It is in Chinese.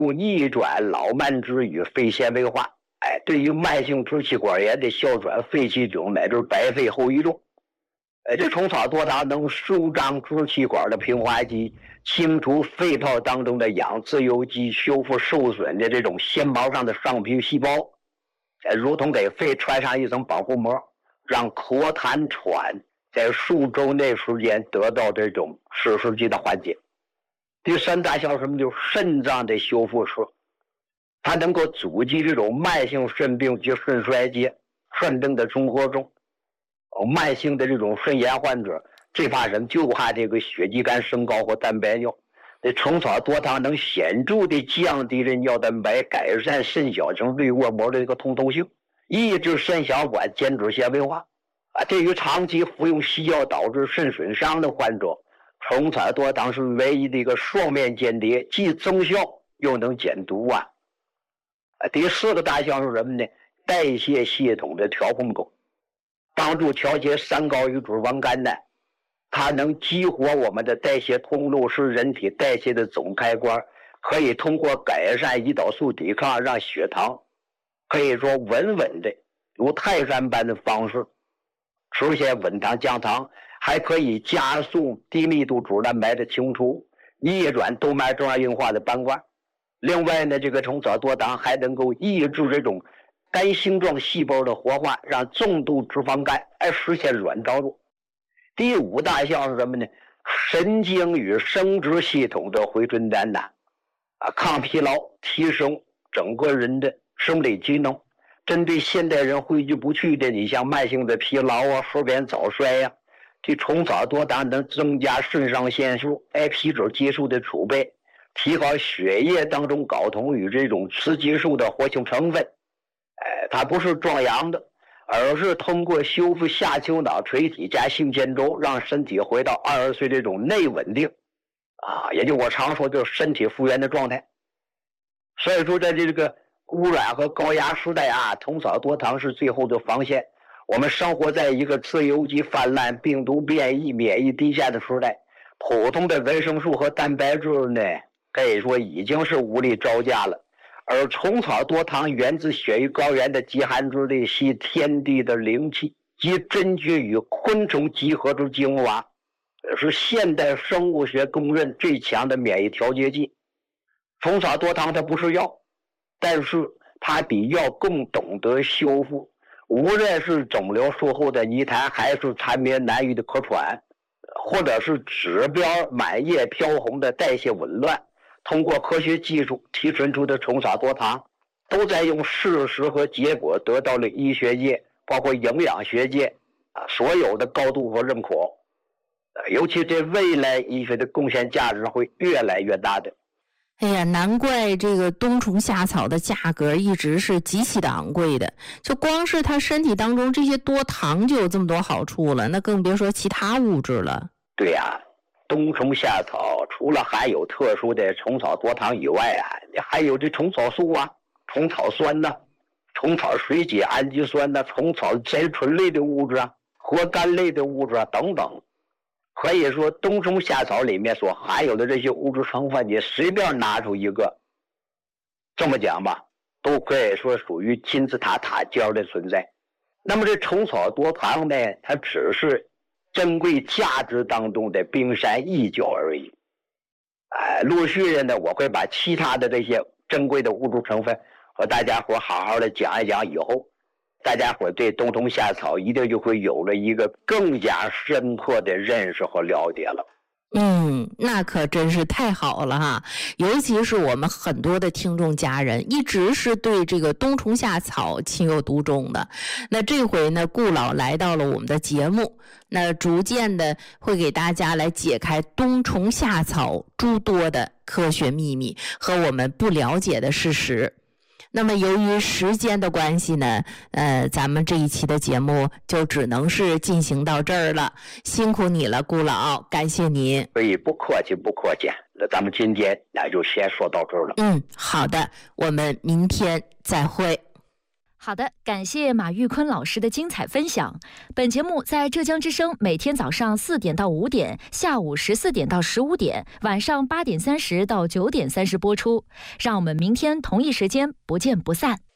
故逆转老慢支与肺纤维化。对于慢性支气管炎的哮喘、肺气肿乃至白肺后遗症，这虫草多糖能舒张支气管的平滑肌，清除肺泡当中的氧自由基，修复受损的这种纤毛上的上皮细胞，如同给肺穿上一层保护膜，让咳痰喘在数周内时间得到这种实时级的缓解。第三大项什么？就是肾脏的修复术，它能够阻击这种慢性肾病及肾衰竭、肾病的综合症。慢性的这种肾炎患者，最怕什么？就怕这个血肌酐升高或蛋白尿。这虫草多糖能显著的降低这尿蛋白，改善肾小型滤过膜的这个通透性，抑制肾小管间质纤维化。对于长期服用西药导致肾损伤的患者，虫草多糖是唯一的一个双面间谍，既增效又能减毒啊。第四个大项是什么呢？代谢系统的调控功，帮助调节三高与脂肪肝的，它能激活我们的代谢通路，是人体代谢的总开关，可以通过改善胰岛素抵抗，让血糖可以说稳稳的如泰山般的方式实现稳糖降糖，还可以加速低密度脂蛋白的清除，逆转动脉粥样硬化的斑块。另外呢，这个虫草多糖还能够抑制这种肝星状细胞的活化，让重度脂肪肝实现软着陆。第五大项是什么呢？神经与生殖系统的回春丹呐，抗疲劳，提升整个人的生理机能。针对现代人挥之不去的，你像慢性的疲劳啊、睡眠早衰呀，这虫草多糖能增加肾上腺素、皮质激素的储备，提高血液当中睾酮与这种雌激素的活性成分。它不是壮阳的，而是通过修复下丘脑垂体加性腺轴，让身体回到20岁这种内稳定也就我常说就是身体复原的状态。所以说在这个污染和高压时代虫草多糖是最后的防线。我们生活在一个自由基泛滥、病毒变异、免疫低下的时代，普通的维生素和蛋白质呢，可以说已经是无力招架了。而虫草多糖源自雪域高原的极寒之地，吸天地的灵气，集真菌与昆虫集合之精华，是现代生物学公认最强的免疫调节剂。虫草多糖它不是药，但是它比药更懂得修复，无论是肿瘤术后的泥痰，还是缠绵难愈的咳喘，或者是指标满叶飘红的代谢紊乱，通过科学技术提纯出的虫草多糖，都在用事实和结果得到了医学界包括营养学界所有的高度和认可。尤其对未来医学的贡献价值会越来越大的。 哎呀，难怪这个冬虫夏草的价格一直是极其的昂贵的，就光是它身体当中这些多糖就有这么多好处了，那更别说其他物质了。 对呀，冬虫夏草除了含有特殊的虫草多糖以外还有这虫草素虫草酸虫草水解氨基酸虫草甾醇类的物质核苷类的物质等等。可以说冬虫夏草里面所含有的这些物质成分，你随便拿出一个，这么讲吧，都可以说属于金字塔塔尖的存在。那么这虫草多糖呢，它只是珍贵价值当中的冰山一角而已。陆续的呢，我会把其他的这些珍贵的物质成分和大家伙好好的讲一讲，以后大家伙对冬虫夏草一定就会有了一个更加深刻的认识和了解了。 那可真是太好了哈！尤其是我们很多的听众家人一直是对这个冬虫夏草情有独钟的。那这回呢，顾老来到了我们的节目，那逐渐的会给大家来解开冬虫夏草诸多的科学秘密和我们不了解的事实。那么由于时间的关系呢，咱们这一期的节目就只能是进行到这儿了，辛苦你了，顾老，感谢您。 所以不客气不客气，那咱们今天那就先说到这儿了。 好的，我们明天再会。 好的，感谢马玉坤老师的精彩分享。本节目在浙江之声每天早上4点到5点，下午14点到15点，晚上8点30到9点30播出。让我们明天同一时间不见不散。